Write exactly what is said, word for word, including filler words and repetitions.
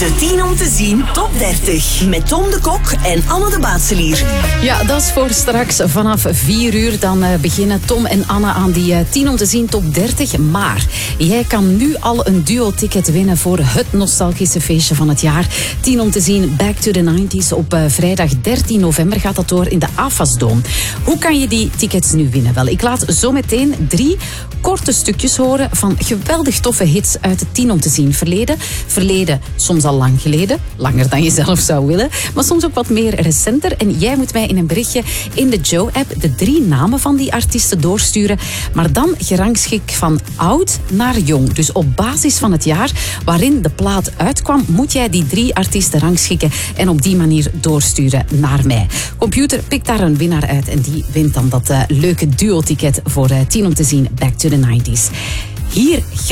De tien om te zien top dertig. Met Tom de Kok en Anne de Baatselier. Ja, dat is voor straks vanaf vier uur. Dan uh, beginnen Tom en Anne aan die uh, tien om te zien top dertig. Maar jij kan nu al een duo-ticket winnen voor het nostalgische feestje van het jaar. tien om te zien Back to the nineties. Op uh, vrijdag dertien november gaat dat door in de AFAS-dome. Hoe kan je die tickets nu winnen? Wel, ik laat zo meteen drie korte stukjes horen van geweldig toffe hits uit het tien om te zien verleden. Verleden soms al lang geleden, langer dan je zelf zou willen, maar soms ook wat meer recenter. En jij moet mij in een berichtje in de Joe-app de drie namen van die artiesten doorsturen, maar dan gerangschik van oud naar jong. Dus op basis van het jaar waarin de plaat uitkwam, moet jij die drie artiesten rangschikken en op die manier doorsturen naar mij. Computer pikt daar een winnaar uit en die wint dan dat uh, leuke duo-ticket voor uh, tien om te zien Back to the nineties. Hier gaat